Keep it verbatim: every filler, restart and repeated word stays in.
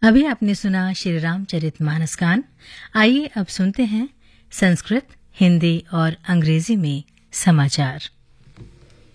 अभी आपने सुना श्री रामचरित मानस गान। आइए अब सुनते हैं संस्कृत, हिंदी और अंग्रेजी में समाचार।